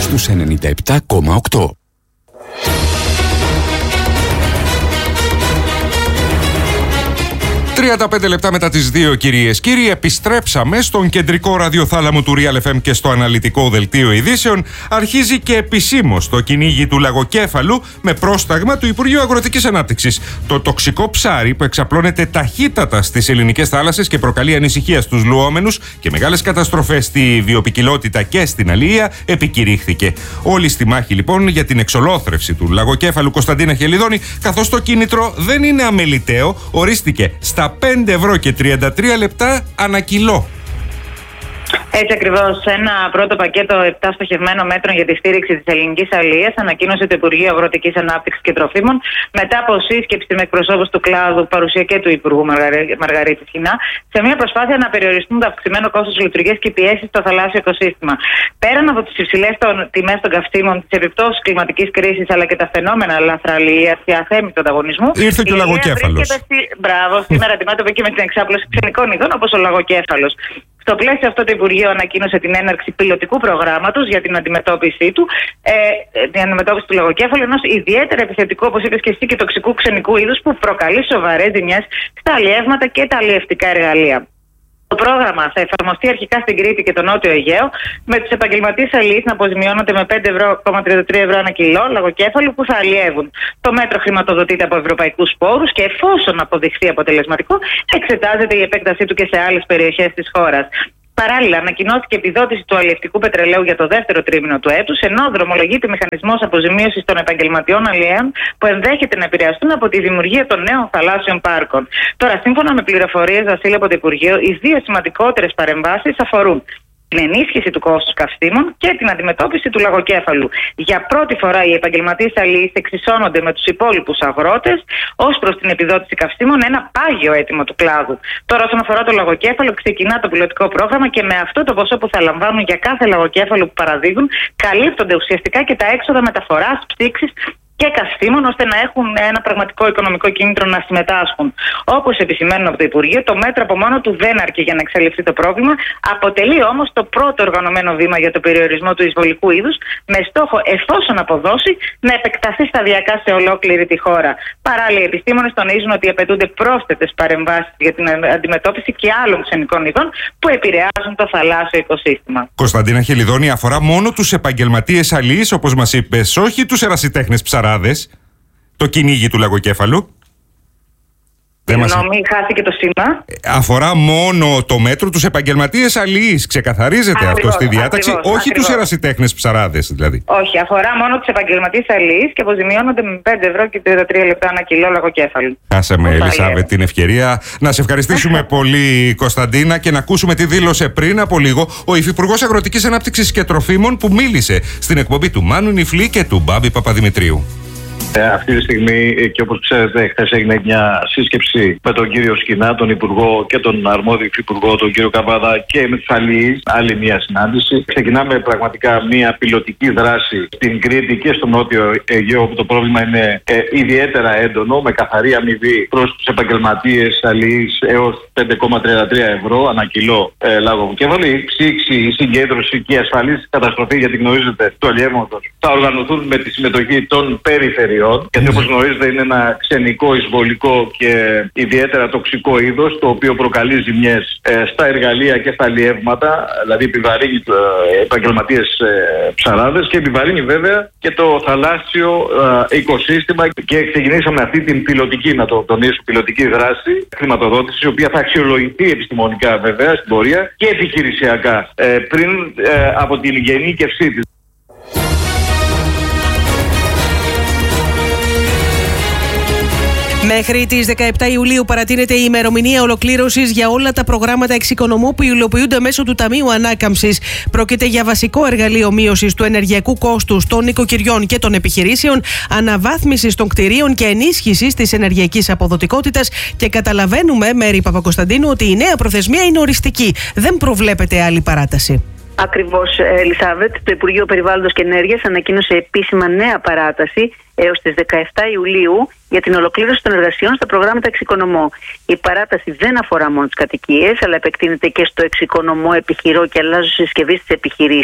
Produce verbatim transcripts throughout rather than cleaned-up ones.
στους ενενήντα επτά κόμμα οκτώ. τριάντα πέντε λεπτά μετά τις δύο, κυρίες κύριοι, επιστρέψαμε στον κεντρικό ραδιοθάλαμο του Real εφ εμ και στο αναλυτικό δελτίο ειδήσεων. Αρχίζει και επισήμως το κυνήγι του λαγοκέφαλου με πρόσταγμα του Υπουργείου Αγροτικής Ανάπτυξης. Το τοξικό ψάρι που εξαπλώνεται ταχύτατα στις ελληνικές θάλασσες και προκαλεί ανησυχία στους λουόμενους και μεγάλες καταστροφές στη βιοποικιλότητα και στην αλληλεία επικηρύχθηκε. Όλοι στη μάχη λοιπόν για την εξολόθρευση του λαγοκέφαλου. Κωνσταντίνα Χελιδόνη, καθώς το κίνητρο δεν είναι αμεληταίο, ορίστηκε στα πέντε ευρώ και τριάντα τρία λεπτά ανά κιλό. Έτσι ακριβώς, ένα πρώτο πακέτο επτά στοχευμένων μέτρων για τη στήριξη της ελληνικής αλληλείας ανακοίνωσε το Υπουργείο Αγροτικής Ανάπτυξης και Τροφίμων μετά από σύσκεψη με εκπροσώπους του κλάδου, παρουσία και του Υπουργού Μαργαρίτη Σχοινά, σε μια προσπάθεια να περιοριστούν το αυξημένο κόστος λειτουργίας και οι πιέσεις στο θαλάσσιο οικοσύστημα. Πέραν από τις υψηλές τιμές των καυσίμων, τις επιπτώσεις κλιματικής κρίσης αλλά και τα φαινόμενα λαθραλίας και αθέμητου ανταγωνισμού. Ήρθε και ο λαγοκέφαλος. Μπράβο, σήμερα αντιμέτωπε και με την εξάπλωση ξενικών ειδών όπως ο λαγοκέφαλος. Στο πλαίσιο αυτό, το Υπουργείο ανακοίνωσε την έναρξη πιλωτικού προγράμματος για την αντιμετώπιση του, ε, την αντιμετώπιση του λαγοκέφαλου, ενός ιδιαίτερα επιθετικού, όπως είπες και εσύ, και τοξικού ξενικού είδους που προκαλεί σοβαρές ζημιές στα αλλιεύματα και τα αλλιευτικά εργαλεία. Το πρόγραμμα θα εφαρμοστεί αρχικά στην Κρήτη και τον Νότιο Αιγαίο, με τους επαγγελματίες αλληλείς να αποζημιώνονται με πέντε κόμμα τριάντα τρία ευρώ ανά κιλό λαγοκέφαλου που θα αλλιεύουν. Το μέτρο χρηματοδοτείται από ευρωπαϊκούς πόρους και εφόσον αποδειχθεί αποτελεσματικό, εξετάζεται η επέκτασή του και σε άλλες περιοχές της χώρας. Παράλληλα, ανακοινώθηκε επιδότηση του αλλιευτικού πετρελαίου για το δεύτερο τρίμηνο του έτους, ενώ δρομολογείται μηχανισμός αποζημίωσης των επαγγελματιών αλλιέων που ενδέχεται να επηρεαστούν από τη δημιουργία των νέων θαλάσσιων πάρκων. Τώρα, σύμφωνα με πληροφορίες, Βασίλη, από το Υπουργείο, οι δύο σημαντικότερες παρεμβάσεις αφορούν την ενίσχυση του κόστους καυσίμων και την αντιμετώπιση του λαγοκέφαλου. Για πρώτη φορά οι επαγγελματίες αλληλείς εξισώνονται με τους υπόλοιπους αγρότες ως προς την επιδότηση καυσίμων, ένα πάγιο αίτημα του κλάδου. Τώρα, όσον αφορά το λαγοκέφαλο, ξεκινά το πιλωτικό πρόγραμμα και με αυτό το ποσό που θα λαμβάνουν για κάθε λαγοκέφαλο που παραδίδουν, καλύπτονται ουσιαστικά και τα έξοδα μεταφοράς, ψήξης και καυσίμων, ώστε να έχουν ένα πραγματικό οικονομικό κίνητρο να συμμετάσχουν. Όπως επισημαίνουν από το Υπουργείο, το μέτρο από μόνο του δεν αρκεί για να εξαλειφθεί το πρόβλημα, αποτελεί όμως το πρώτο οργανωμένο βήμα για το περιορισμό του εισβολικού είδους, με στόχο, εφόσον αποδώσει, να επεκταθεί σταδιακά σε ολόκληρη τη χώρα. Παράλληλα, οι επιστήμονες τονίζουν ότι απαιτούνται πρόσθετες παρεμβάσεις για την αντιμετώπιση και άλλων ξενικών ειδών που επηρεάζουν το θαλάσσιο οικοσύστημα. Κωνσταντίνα Χελιδόνη, αφορά μόνο τους επαγγελματίες αλληλείς, όπως μας είπες, όχι τους ερασιτέχνες ψαράδες. Το κυνήγι του λαγοκέφαλου. Συγγνώμη, χάθηκε το σήμα. Αφορά μόνο το μέτρο τους επαγγελματίες αλληλείς. Ξεκαθαρίζεται ακριβώς, αυτό στη διάταξη, ακριβώς, όχι ακριβώς. Τους ερασιτέχνες ψαράδες δηλαδή. Όχι, αφορά μόνο τους επαγγελματίες αλληλείς και αποζημιώνονται με πέντε ευρώ και τριάντα τρία λεπτά ανά κιλό λαγοκέφαλου. Χάσαμε, Ελισάβετ, την ευκαιρία να σε ευχαριστήσουμε πολύ, Κωνσταντίνα, και να ακούσουμε τη δήλωσε πριν από λίγο ο Υφυπουργός Αγροτικής Ανάπτυξης και Τροφίμων που μίλησε στην εκπομπή του Μάνου Νιφλή και του Μπάμπη Παπαδημητρίου. Ε, αυτή τη στιγμή, και όπως ξέρετε, χθες έγινε μια σύσκεψη με τον κύριο Σχοινά, τον Υπουργό, και τον αρμόδιο Υφυπουργό, τον κύριο Καβάδα, και με τους αλληλείς, άλλη μια συνάντηση. Ξεκινάμε πραγματικά μια πιλωτική δράση στην Κρήτη και στο Νότιο Αιγαίο, όπου το πρόβλημα είναι ε, ιδιαίτερα έντονο, με καθαρή αμοιβή προς τους επαγγελματίες αλληλείς έως πέντε κόμμα τριάντα τρία ευρώ ανά κιλό ε, λαγοκέφαλο. Η ψήξη, η συγκέντρωση και η ασφαλής καταστροφή, γιατί γνωρίζετε, του αλλιεύματος θα οργανωθούν με τη συμμετοχή των περιφερειών. Γιατί όπως γνωρίζετε είναι ένα ξενικό, εισβολικό και ιδιαίτερα τοξικό είδος, το οποίο προκαλεί ζημιές ε, στα εργαλεία και στα αλλιεύματα, δηλαδή επιβαρύνει ε, επαγγελματίες ε, ψαράδες και επιβαρύνει βέβαια και το θαλάσσιο ε, οικοσύστημα. Και ξεκινήσαμε αυτή την πιλωτική, να το τονίσω, πιλωτική δράση χρηματοδότηση, η οποία θα αξιολογηθεί επιστημονικά βέβαια στην πορεία και επιχειρησιακά ε, πριν ε, από την γενίκευσή της. Μέχρι τις δεκαεπτά Ιουλίου παρατείνεται η ημερομηνία ολοκλήρωσης για όλα τα προγράμματα εξοικονομού που υλοποιούνται μέσω του Ταμείου Ανάκαμψης. Πρόκειται για βασικό εργαλείο μείωσης του ενεργειακού κόστους των νοικοκυριών και των επιχειρήσεων, αναβάθμισης των κτηρίων και ενίσχυσης της ενεργειακής αποδοτικότητας. Και καταλαβαίνουμε, Μέρη Παπακοσταντίνου, ότι η νέα προθεσμία είναι οριστική. Δεν προβλέπεται άλλη παράταση. Ακριβώς, Ελισάβετ. Το Υπουργείο Περιβάλλοντος και Ενέργειας ανακοίνωσε επίσημα νέα παράταση έως τις δεκαεπτά Ιουλίου για την ολοκλήρωση των εργασιών στα προγράμματα εξοικονομώ. Η παράταση δεν αφορά μόνο τις κατοικίες, αλλά επεκτείνεται και στο εξοικονομώ επιχειρώ και αλλάζω συσκευή στις επιχειρήσεις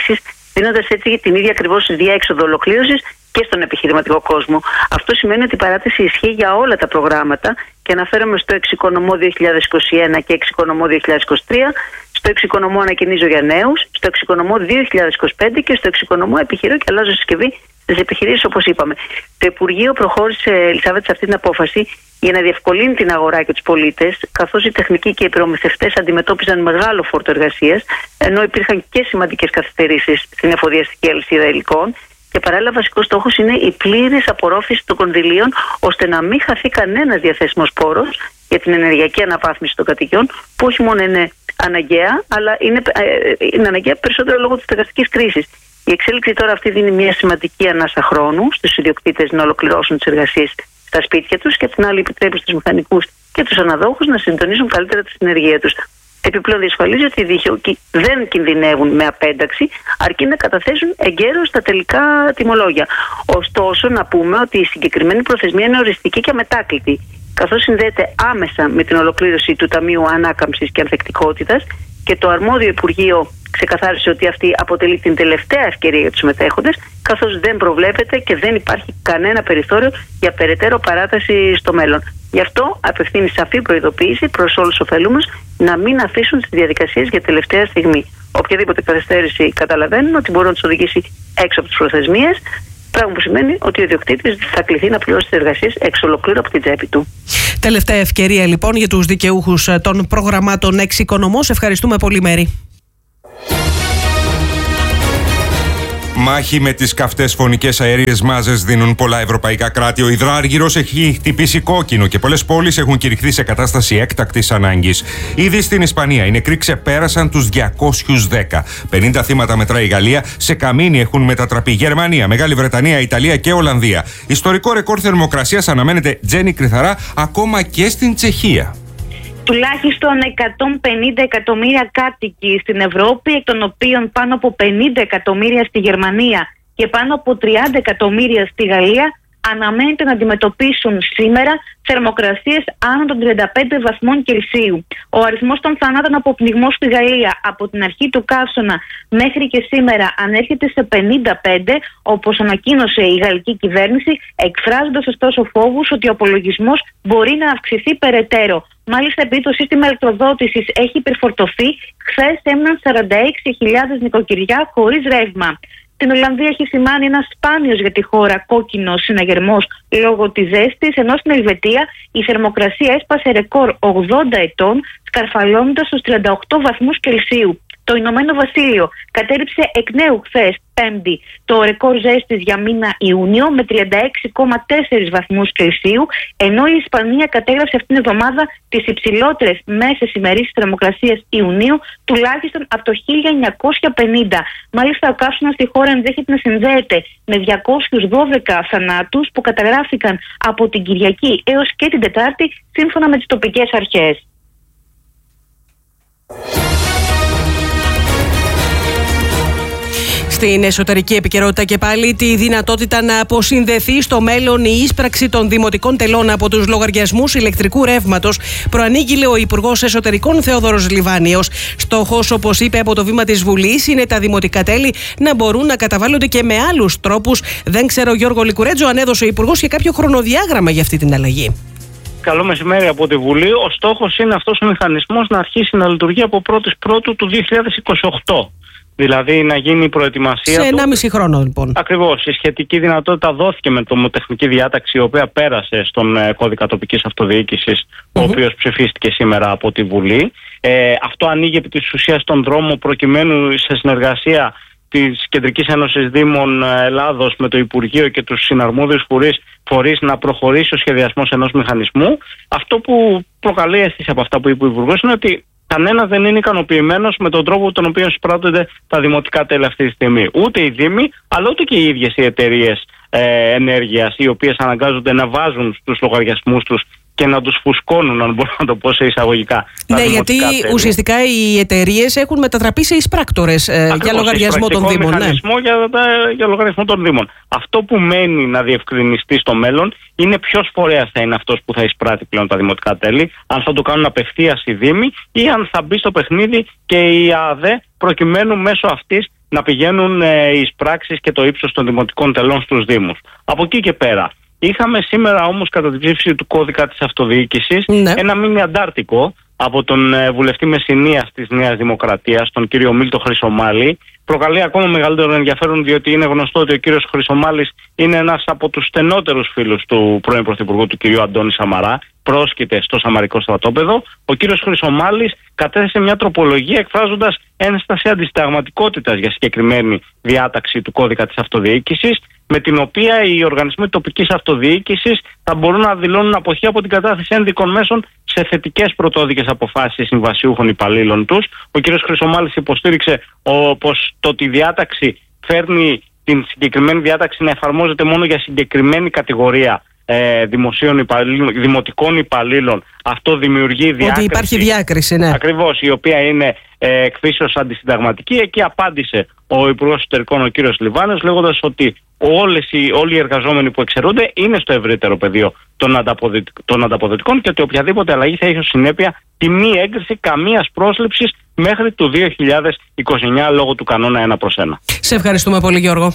δίνοντας έτσι την ίδια ακριβώς διέξοδο ολοκλήρωσης και στον επιχειρηματικό κόσμο. Αυτό σημαίνει ότι η παράταση ισχύει για όλα τα προγράμματα και αναφέρομαι στο εξοικονομώ δύο χιλιάδες είκοσι ένα και εξοικονομώ δύο χιλιάδες είκοσι τρία, στο εξοικονομώ ανακαινίζω για νέους, στο εξοικονομώ δύο χιλιάδες είκοσι πέντε και στο εξοικονομώ επιχειρώ και αλλάζω συσκευή στις επιχειρήσεις, όπως είπαμε. Το Υπουργείο προχώρησε, Ελισάβετ, σε αυτή την απόφαση για να διευκολύνει την αγορά και τους πολίτες, καθώς οι τεχνικοί και οι προμηθευτές αντιμετώπιζαν μεγάλο φόρτο εργασίας, ενώ υπήρχαν και σημαντικές καθυστερήσεις στην εφοδιαστική αλυσίδα υλικών. Και παράλληλα, βασικός στόχος είναι η πλήρης απορρόφηση των κονδυλίων, ώστε να μην χαθεί κανένας διαθέσιμος πόρος για την ενεργειακή αναβάθμιση των κατοικιών, που όχι μόνο είναι αναγκαία, αλλά είναι, ε, είναι αναγκαία περισσότερο λόγω της στεγαστικής κρίσης. Η εξέλιξη τώρα αυτή δίνει μια σημαντική ανάσα χρόνου στους ιδιοκτήτες να ολοκληρώσουν τις εργασίες στα σπίτια τους και την άλλη επιτρέπει στους μηχανικούς και τους αναδόχους να συντονίσουν καλύτερα την ενέργεια τους. Επιπλέον διασφαλίζει ότι οι δίχοι δεν κινδυνεύουν με απένταξη, αρκεί να καταθέσουν εγκαίρως τα τελικά τιμολόγια. Ωστόσο, να πούμε ότι η συγκεκριμένη προθεσμία είναι οριστική και αμετάκλητη, καθώς συνδέεται άμεσα με την ολοκλήρωση του Ταμείου Ανάκαμψης και Ανθεκτικότητας και το αρμόδιο Υπουργείο ξεκαθάρισε ότι αυτή αποτελεί την τελευταία ευκαιρία για τους συμμετέχοντες, καθώς δεν προβλέπεται και δεν υπάρχει κανένα περιθώριο για περαιτέρω παράταση στο μέλλον. Γι' αυτό απευθύνει σαφή προειδοποίηση προς όλους τους ωφελούμενους να μην αφήσουν τις διαδικασίες για τελευταία στιγμή. Οποιαδήποτε καθυστέρηση καταλαβαίνουν ότι μπορεί να τους οδηγήσει έξω από τις προθεσμίες, πράγμα που σημαίνει ότι ο ιδιοκτήτης θα κληθεί να πληρώσει τις εργασίες εξ ολοκλήρου από την τσέπη του. Τελευταία ευκαιρία λοιπόν για τους δικαιούχους των προγραμμάτων Εξοικονομώ. Σε ευχαριστούμε πολύ, Μέρη. Μάχη με τις καυτές φωνικές αέριες μάζες δίνουν πολλά ευρωπαϊκά κράτη. Ο υδράργυρος έχει χτυπήσει κόκκινο και πολλές πόλεις έχουν κηρυχθεί σε κατάσταση έκτακτης ανάγκης. Ήδη στην Ισπανία οι νεκροί ξεπέρασαν τους διακόσιους δέκα. πενήντα θύματα μετράει η Γαλλία. Σε καμίνι έχουν μετατραπεί Γερμανία, Μεγάλη Βρετανία, Ιταλία και Ολλανδία. Ιστορικό ρεκόρ θερμοκρασίας αναμένεται, Τζέννη Κρυθαρά, ακόμα και στην Τσεχία. Τουλάχιστον εκατόν πενήντα εκατομμύρια κάτοικοι στην Ευρώπη, εκ των οποίων πάνω από πενήντα εκατομμύρια στη Γερμανία και πάνω από τριάντα εκατομμύρια στη Γαλλία, αναμένεται να αντιμετωπίσουν σήμερα θερμοκρασίες άνω των τριάντα πέντε βαθμών Κελσίου. Ο αριθμός των θανάτων από πνιγμό στη Γαλλία από την αρχή του καύσωνα μέχρι και σήμερα ανέρχεται σε πενήντα πέντε, όπως ανακοίνωσε η γαλλική κυβέρνηση, εκφράζοντας ωστόσο φόβους ότι ο απολογισμός μπορεί να αυξηθεί περαιτέρω. Μάλιστα, επειδή το σύστημα ηλεκτροδότησης έχει υπερφορτωθεί, χθες έμειναν σαράντα έξι χιλιάδες νοικοκυριά χωρίς ρεύμα. Στην Ολλανδία έχει σημάνει ένα σπάνιος για τη χώρα κόκκινο συναγερμός λόγω της ζέστης, ενώ στην Ελβετία η θερμοκρασία έσπασε ρεκόρ ογδόντα ετών, σκαρφαλώνοντας στους τριάντα οκτώ βαθμούς Κελσίου. Το Ηνωμένο Βασίλειο κατέριψε εκ νέου χθες, Πέμπτη, το ρεκόρ ζέστης για μήνα Ιούνιο με τριάντα έξι κόμμα τέσσερα βαθμούς Κελσίου, ενώ η Ισπανία κατέγραψε αυτήν την εβδομάδα τις υψηλότερες μέσες ημερήσεις θερμοκρασίας Ιουνίου, τουλάχιστον από το χίλια εννιακόσια πενήντα. Μάλιστα, ο καύσωνας στη χώρα ενδέχεται να συνδέεται με διακόσιους δώδεκα θανάτους που καταγράφηκαν από την Κυριακή έως και την Τετάρτη, σύμφωνα με τις τοπικές αρχές. Στην εσωτερική επικαιρότητα και πάλι τη δυνατότητα να αποσυνδεθεί στο μέλλον η ίσπραξη των δημοτικών τελών από τους λογαριασμούς ηλεκτρικού ρεύματος, προανήγγειλε ο Υπουργός Εσωτερικών Θεόδωρος Λιβάνιος. Στόχος, όπως είπε, από το βήμα της Βουλής είναι τα δημοτικά τέλη να μπορούν να καταβάλλονται και με άλλους τρόπους. Δεν ξέρω, Γιώργο Λικουρέτζο, αν έδωσε ο Υπουργός και κάποιο χρονοδιάγραμμα για αυτή την αλλαγή. Καλό μεσημέρι από τη Βουλή. Ο στόχος είναι αυτός ο μηχανισμός να αρχίσει να λειτουργεί από πρώτη Πρώτου του δύο χιλιάδες είκοσι οκτώ. Δηλαδή να γίνει η προετοιμασία. Σε ενάμιση χρόνο, λοιπόν. Ακριβώς. Η σχετική δυνατότητα δόθηκε με νομοτεχνική διάταξη, η οποία πέρασε στον ε, κώδικα τοπικής αυτοδιοίκησης, mm-hmm. ο οποίος ψηφίστηκε σήμερα από τη Βουλή. Ε, αυτό ανοίγει επί της ουσίας τον δρόμο προκειμένου σε συνεργασία της Κεντρικής Ένωσης Δήμων Ελλάδος με το Υπουργείο και τους συναρμόδιους φορείς, φορείς να προχωρήσει ο σχεδιασμός ενός μηχανισμού. Αυτό που προκαλεί αίσθηση από αυτά που είπε ο Υπουργός είναι ότι κανένας δεν είναι ικανοποιημένος με τον τρόπο τον οποίο εισπράττονται τα δημοτικά τέλη αυτή τη στιγμή. Ούτε οι Δήμοι, αλλά ούτε και οι ίδιες οι εταιρείες ε, ενέργειας, οι οποίες αναγκάζονται να βάζουν στους λογαριασμούς τους και να τους φουσκώνουν, αν μπορώ να το πω σε εισαγωγικά. Ναι, γιατί τέλη. Ουσιαστικά οι εταιρείες έχουν μετατραπεί σε εισπράκτορες ε, για λογαριασμό των Δήμων. Μηχανισμό ναι. για, για λογαριασμό των Δήμων. Αυτό που μένει να διευκρινιστεί στο μέλλον είναι ποιος φορέας θα είναι αυτός που θα εισπράττει πλέον τα δημοτικά τέλη, αν θα το κάνουν απευθείας οι Δήμοι ή αν θα μπει στο παιχνίδι και η ΑΔΕ, προκειμένου μέσω αυτής να πηγαίνουν ε, εις πράξεις και το ύψος των δημοτικών τελών στους Δήμους. Από εκεί και πέρα. Είχαμε σήμερα όμως κατά την ψήφιση του κώδικα της αυτοδιοίκησης ναι. ένα μήνυμα αντάρτικο από τον ε, βουλευτή Μεσσηνίας της Νέας Δημοκρατίας, τον κύριο Μίλτο Χρυσομάλη. Προκαλεί ακόμα μεγαλύτερο ενδιαφέρον, διότι είναι γνωστό ότι ο κύριος Χρυσομάλης είναι ένας από τους στενότερους φίλους του πρώην Πρωθυπουργού, του κυρίου Αντώνη Σαμαρά, πρόσκειται στο Σαμαρικό στρατόπεδο. Ο κύριος Χρυσομάλης κατέθεσε μια τροπολογία εκφράζοντας ένσταση αντισυνταγματικότητας για συγκεκριμένη διάταξη του κώδικα της αυτοδιοίκησης, με την οποία οι οργανισμοί τοπικής αυτοδιοίκησης θα μπορούν να δηλώνουν αποχή από την κατάθεση ένδικων μέσων σε θετικές πρωτόδικες αποφάσεις συμβασιούχων υπαλλήλων τους. Ο κ. Χρυσομάλης υποστήριξε ο, πως το ότι η διάταξη φέρνει την συγκεκριμένη διάταξη να εφαρμόζεται μόνο για συγκεκριμένη κατηγορία ε, δημοσίων υπαλλήλων, δημοτικών υπαλλήλων. Αυτό δημιουργεί διάκριση. Ότι υπάρχει διάκριση, ναι. Ακριβώς, η οποία είναι ε, εκφύσεως αντισυνταγματική. Εκεί απάντησε ο Υπουργός Εσωτερικών, ο κ. Λιβάνιος, λέγοντας ότι όλες οι, όλοι οι εργαζόμενοι που εξαιρούνται είναι στο ευρύτερο πεδίο των, ανταποδοτικ, των ανταποδοτικών και ότι οποιαδήποτε αλλαγή θα έχει ως συνέπεια τη μη έγκριση καμίας πρόσληψης μέχρι το δύο χιλιάδες είκοσι εννιά λόγω του κανόνα ένα προς ένα. Σε ευχαριστούμε πολύ, Γιώργο.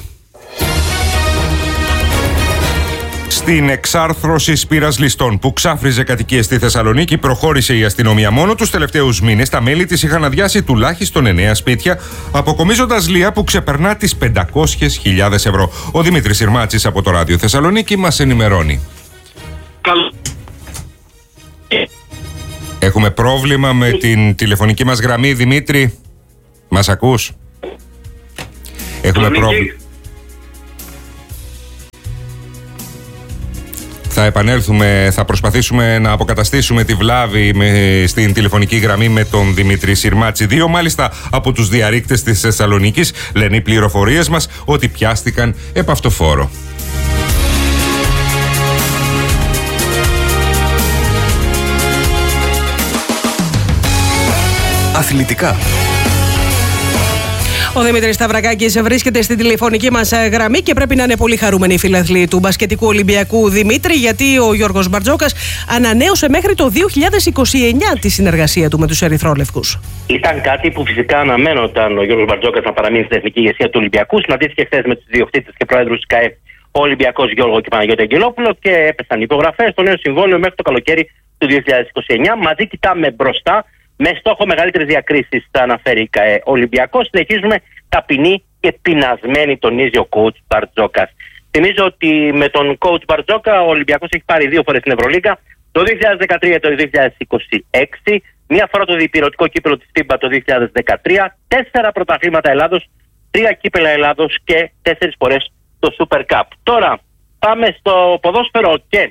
Στην εξάρθρωση σπήρας ληστών που ξάφριζε κατοικίες στη Θεσσαλονίκη, προχώρησε η αστυνομία. Μόνο τους τελευταίους μήνες τα μέλη της είχαν αδειάσει τουλάχιστον εννέα σπίτια, αποκομίζοντας λία που ξεπερνά τις πεντακόσιες χιλιάδες ευρώ. Ο Δημήτρης Συρμάτσης από το Ράδιο Θεσσαλονίκη μας ενημερώνει. Καλ... Έχουμε πρόβλημα με την τηλεφωνική μας γραμμή, Δημήτρη. Μας ακούς? Έχουμε πρόβλημα. Θα επανέλθουμε, θα προσπαθήσουμε να αποκαταστήσουμε τη βλάβη με, στην τηλεφωνική γραμμή με τον Δημήτρη Συρμάτση. Δύο μάλιστα από τους διαρρήκτες της Θεσσαλονίκης λένε οι πληροφορίες μας ότι πιάστηκαν επ' αυτοφόρο. Αθλητικά. Ο Δημήτρης Σταυρακάκης βρίσκεται στην τηλεφωνική μας γραμμή και πρέπει να είναι πολύ χαρούμενοι οι φιλαθλοί του μπασκετικού Ολυμπιακού, Δημήτρη, γιατί ο Γιώργος Μπαρτζόκας ανανέωσε μέχρι το δύο χιλιάδες είκοσι εννιά τη συνεργασία του με τους Ερυθρόλευκους. Ήταν κάτι που φυσικά αναμένονταν ο Γιώργος Μπαρτζόκας να παραμείνει στην εθνική ηγεσία του Ολυμπιακού. Συναντήθηκε χθες με τους διοκτήτες και πρόεδρους της ΚΑΕ, ο Ολυμπιακός Γιώργο και Παναγιώτη Αγγελόπουλο, και έπεσαν υπογραφές στο νέο συμβόλαιο μέχρι το καλοκαίρι του δύο χιλιάδες είκοσι εννιά. Μαζί κοιτάμε μπροστά. Με στόχο μεγαλύτερες διακρίσεις, θα αναφέρει η ΚΑΕ. Ολυμπιακός, συνεχίζουμε ταπεινοί και πεινασμένοι, τονίζει ο coach Μπαρτζόκας. Θυμίζω ότι με τον coach Μπαρτζόκα ο Ολυμπιακός έχει πάρει δύο φορές την Ευρωλίγκα, το δύο χιλιάδες δεκατρία και το δύο χιλιάδες είκοσι έξι, μία φορά το διπυρωτικό κύπελλο της φίμπα το δύο χιλιάδες δεκατρία, τέσσερα πρωταθλήματα Ελλάδος, τρία κύπελλα Ελλάδος και τέσσερις φορές το Super Cup. Τώρα πάμε στο ποδόσφαιρο και...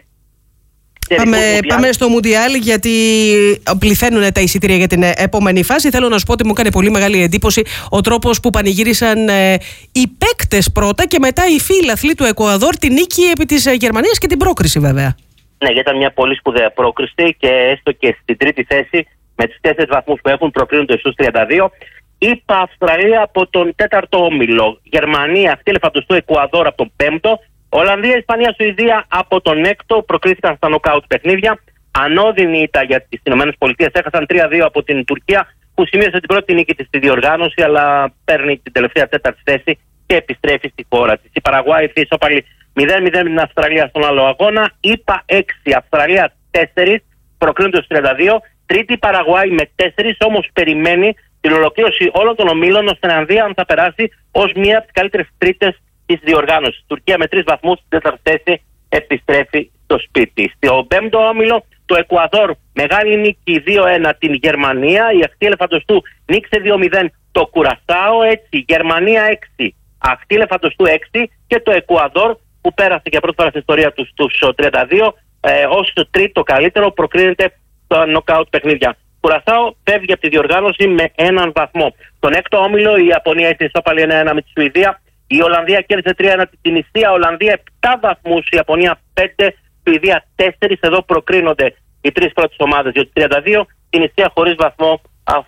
Πάμε, πάμε στο Μουντιάλ, γιατί πληθαίνουν τα εισιτήρια για την επόμενη φάση. Θέλω να σου πω ότι μου έκανε πολύ μεγάλη εντύπωση ο τρόπος που πανηγύρισαν ε, οι παίκτες πρώτα και μετά οι φίλαθλοι του Εκουαδόρ την νίκη επί της Γερμανίας και την πρόκριση, βέβαια. Ναι, γιατί ήταν μια πολύ σπουδαία πρόκριση και έστω και στην τρίτη θέση με τους τέσσερις βαθμούς που έχουν προκρίνονται στους τριάντα δύο. Είπα Αυστραλία από τον τέταρτο όμιλο, Γερμανία αυτή ελεφαντοστού Εκουαδόρ από τον πέμπτο. Ολλανδία, Ισπανία, Σουηδία από τον έκτο προκρίθηκαν στα νοκάουτ παιχνίδια. Ανώδυνη ήττα για τις ΗΠΑ, έχασαν τρία δύο από την Τουρκία, που σημείωσε την πρώτη νίκη της στη διοργάνωση, αλλά παίρνει την τελευταία τέταρτη θέση και επιστρέφει στη χώρα της. Η Παραγουάη ήρθε ισόπαλη μηδέν μηδέν με την Αυστραλία στον άλλο αγώνα. ΗΠΑ έξι, Αυστραλία τέσσερα, προκρίνονται στους τριάντα δύο. Τρίτη Παραγουάη με τέσσερα, όμως περιμένει την ολοκλήρωση όλων των ομίλων, ώστε να δει αν θα περάσει ως μία από τις καλύτερες τρίτες της διοργάνωσης. Τουρκία με τρεις βαθμούς στην τέταρτη θέση επιστρέφει στο σπίτι. Στο πέμπτο όμιλο το Εκουαδόρ, μεγάλη νίκη δύο ένα την Γερμανία. Η ακτή ελεφαντοστού νίκησε δύο μηδέν το Κουρασάο. Έτσι Γερμανία έξι, ακτή ελεφαντοστού έξι, και το Εκουαδόρ που πέρασε για πρώτη φορά στην ιστορία του στους τριάντα δύο ε, ως το τρίτο καλύτερο προκρίνεται στο νοκάουτ παιχνίδια. Κουρασάο φεύγει από τη διοργάνωση με έναν βαθμό. Στον έκτο όμιλο η Ιαπωνία ήρθε ισόπαλη ένα ένα με τη Σουηδία. Η Ολλανδία κέρδισε τρία ένα την Τινησία. Ολλανδία επτά βαθμούς, η Ιαπωνία πέντε, Σουηδία τέσσερα. Εδώ προκρίνονται οι τρεις πρώτες ομάδες για το τριάντα δύο. Η Τινησία χωρίς βαθμό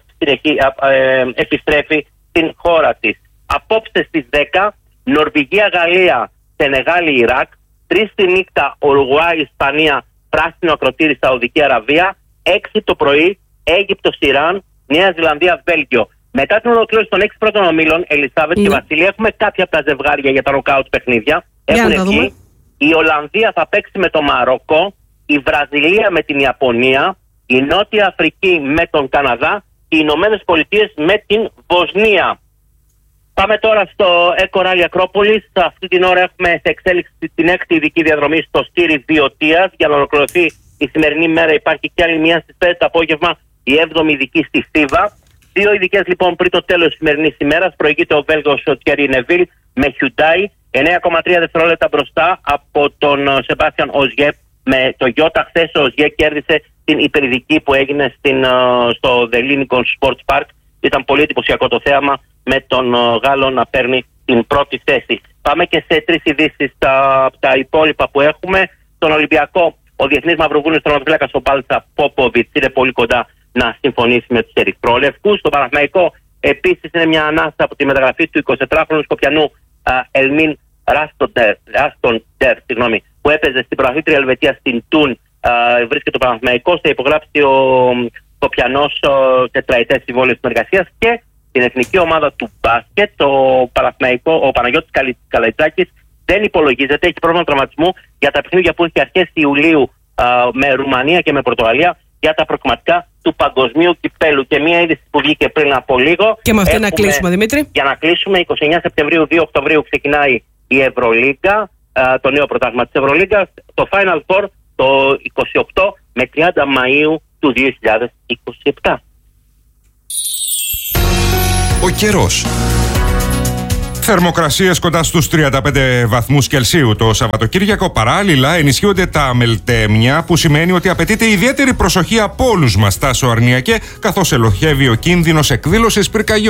ε, επιστρέφει στην χώρα της. Απόψε στις δέκα, Νορβηγία, Γαλλία, Σενεγάλη, Ιράκ. τρεις τη νύχτα, Ουρουγουάη, Ισπανία, πράσινο ακροτήρι, Σαουδική Αραβία. έξι το πρωί, Αίγυπτος, Ιράν, Νέα Ζηλανδία, Βέλγιο. Μετά την ολοκλήρωση των έξι πρώτων ομίλων, Ελισάβετ και Βασίλη, έχουμε κάποια από τα ζευγάρια για τα νοκάουτ παιχνίδια. Έχουν βγει. Η Ολλανδία θα παίξει με το Μαρόκο, η Βραζιλία με την Ιαπωνία, η Νότια Αφρική με τον Καναδά και οι Ηνωμένες Πολιτείες με την Βοσνία. Πάμε τώρα στο Eco Rally Ακρόπολης. Αυτή την ώρα έχουμε σε εξέλιξη την έκτη ειδική διαδρομή στο στήρι Βιωτίας. Για να ολοκληρωθεί η σημερινή μέρα υπάρχει και άλλη μία στις πέντε το απόγευμα, η έβδομη ειδική στη Θήβα. Δύο ειδικές λοιπόν πριν το τέλος της σημερινής ημέρας. Προηγείται ο Βέλγος ο Thierry Neuville με Hyundai, εννέα κόμμα τρία δευτερόλεπτα μπροστά από τον Σεμπάστιαν Οζιέ με το Ιώτα. Χθες ο Οζιέ κέρδισε την υπερειδική που έγινε στην, στο The Lincoln Sports Park. Ήταν πολύ εντυπωσιακό το θέαμα με τον Γάλλο να παίρνει την πρώτη θέση. Πάμε και σε τρεις ειδήσεις τα, τα υπόλοιπα που έχουμε. Στον Ολυμπιακό, ο Διεθνής Μαυροβούνιος τερματοφύλακας ο Πάλτσα Πόποβιτς είναι πολύ κοντά να συμφωνήσει με τους ερυθρόλευκους. Στον Παναθηναϊκό επίσης είναι μια ανάσα από τη μεταγραφή του εικοσιτετράχρονου Σκοπιανού Ελμίν Ράστοντερ, που έπαιζε στην πρωταθλήτρια Ελβετία στην Τούν. Βρίσκεται το Παναθηναϊκός, θα υπογράψει ο Σκοπιανός τετραετές συμβόλαιο συνεργασίας. Και στην εθνική ομάδα του μπάσκετ, ο, ο Παναγιώτης Καλαϊτζάκης δεν υπολογίζεται, έχει πρόβλημα τραυματισμού για τα παιχνίδια που έχει αρχές Ιουλίου α, με Ρουμανία και με Πορτογαλία για τα προκριματικά του Παγκοσμίου Κυπέλου. Και μία είδηση που βγήκε πριν από λίγο. Και με αυτή να κλείσουμε, Δημήτρη. Για να κλείσουμε, εικοστή ενάτη Σεπτεμβρίου, δύο Οκτωβρίου ξεκινάει η Ευρωλίγκα, α, το νέο πρωτάθλημα της Ευρωλίγκας. Το Final Four το είκοσι οκτώ με τριάντα Μαΐου του δύο χιλιάδες είκοσι επτά. Ο καιρός. Θερμοκρασίες κοντά στους τριάντα πέντε βαθμούς Κελσίου το Σαββατοκύριακο. Παράλληλα ενισχύονται τα μελτέμια, που σημαίνει ότι απαιτείται ιδιαίτερη προσοχή από όλους μας, Τάσο Αρνιακέ, καθώς ελοχεύει ο κίνδυνος εκδήλωσης πυρκαγιών.